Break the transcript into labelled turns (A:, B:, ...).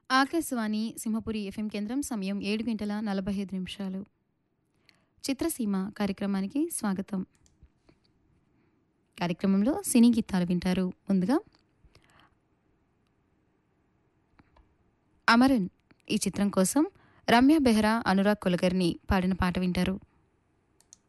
A: Akashvani Simhapuri FM కేంద్రం సమయం 7 గంటల 45 నిమిషాలు. చిత్రసీమ కార్యక్రమానికి స్వాగతం. కార్యక్రమంలో సినీ గీతాలు వింటారు. ముందుగా అమరన్ ఈ చిత్రం కోసం రమ్య బెహ్రా, అనురాగ్ కులకర్ణి పాడిన పాట వింటారు.